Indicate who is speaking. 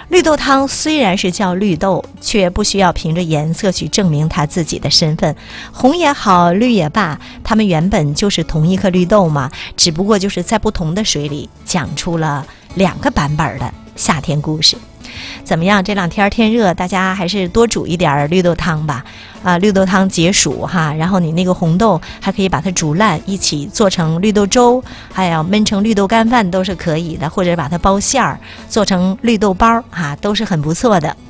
Speaker 1: 绿豆汤虽然是叫绿豆，却不需要凭着颜色去证明它自己的身份。红也好，绿也罢，它们原本就是同一颗绿豆嘛，只不过就是在不同的水里讲出了2个版本的夏天故事。怎么样？这2天天热，大家还是多煮一点绿豆汤吧。绿豆汤解暑哈，然后你那个红豆还可以把它煮烂，一起做成绿豆粥，还有焖成绿豆干饭都是可以的，或者把它包馅儿做成绿豆包哈，都是很不错的。